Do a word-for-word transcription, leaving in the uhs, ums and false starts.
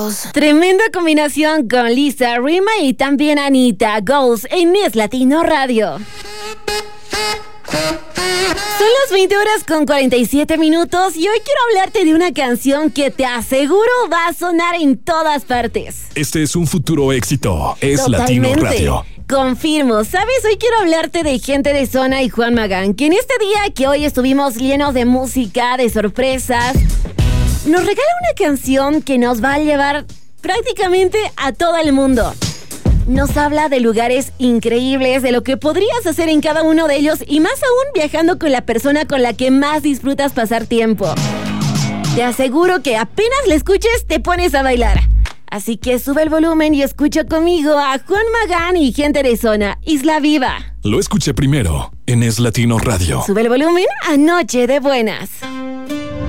Goals. Tremenda combinación con Lisa, Rima y también Anita. Goals en Es Latino Radio. Son las veinte horas con cuarenta y siete minutos y hoy quiero hablarte de una canción que te aseguro va a sonar en todas partes. Este es un futuro éxito. Es Totalmente. Latino Radio. Confirmo, ¿sabes? Hoy quiero hablarte de Gente de Zona y Juan Magán, que en este día que hoy estuvimos llenos de música, de sorpresas, nos regala una canción que nos va a llevar prácticamente a todo el mundo. Nos habla de lugares increíbles, de lo que podrías hacer en cada uno de ellos y más aún viajando con la persona con la que más disfrutas pasar tiempo. Te aseguro que apenas la escuches te pones a bailar. Así que sube el volumen y escucha conmigo a Juan Magán y Gente de Zona, Isla Viva. Lo escuché primero en Es Latino Radio. Sube el volumen a Noche de Buenas.